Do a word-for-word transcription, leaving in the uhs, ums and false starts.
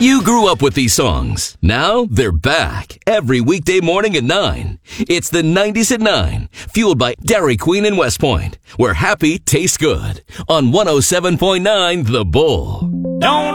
You grew up with these songs. Now they're back every weekday morning at nine. It's the nineties at nine, fueled by Dairy Queen in West Point, where happy tastes good on one oh seven point nine The Bull. Don't